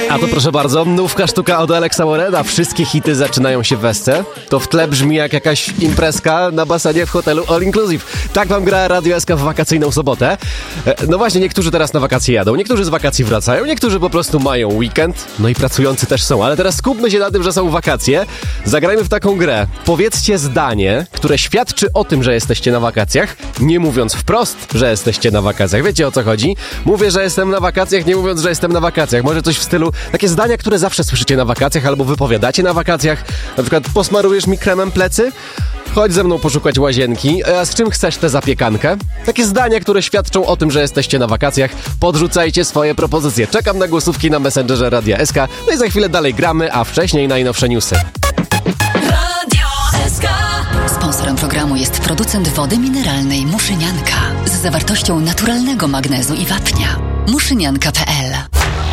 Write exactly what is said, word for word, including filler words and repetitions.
A to proszę bardzo, nówka sztuka od Alexa Warrena. Wszystkie hity zaczynają się w esce. To w tle brzmi jak jakaś imprezka na basenie w hotelu All Inclusive. Tak wam gra Radio S K w wakacyjną sobotę. No właśnie, niektórzy teraz na wakacje jadą, niektórzy z wakacji wracają, niektórzy po prostu mają weekend. No i pracujący też są, ale teraz skupmy się na tym, że są wakacje. Zagrajmy w taką grę. Powiedzcie zdanie, które świadczy o tym, że jesteście na wakacjach, nie mówiąc wprost, że jesteście na wakacjach. Wiecie, o co chodzi? Mówię, że jestem na wakacjach, nie mówiąc, że jestem na wakacjach. Może coś w stylu, takie zdania, które zawsze słyszycie na wakacjach albo wypowiadacie na wakacjach. Na przykład, posmarujesz mi kremem plecy? Chodź ze mną poszukać łazienki. A z czym chcesz tę zapiekankę? Takie zdania, które świadczą o tym, że jesteście na wakacjach. Podrzucajcie swoje propozycje. Czekam na głosówki na Messengerze Radia S K. No i za chwilę dalej gramy, a wcześniej najnowsze newsy. Radio S K. Sponsorem programu jest producent wody mineralnej Muszynianka z zawartością naturalnego magnezu i wapnia. muszynianka kropka p l